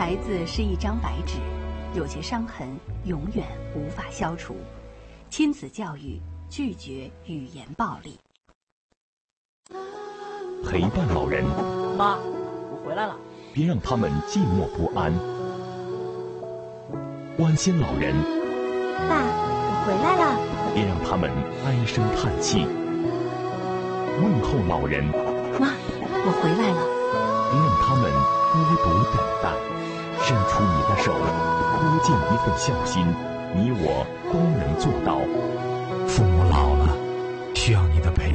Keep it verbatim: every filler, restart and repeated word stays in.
孩子是一张白纸，有些伤痕永远无法消除。亲子教育拒绝语言暴力。 陪伴老人， 妈，我回来了。 别让他们寂寞不安。关心老人， 爸，我回来了。 别让他们唉声叹气。问候老人， 妈，我回来了。 别让他们孤独等待。伸出你的手，托尽一份孝心，你我都能做到。 父母老了，需要你的陪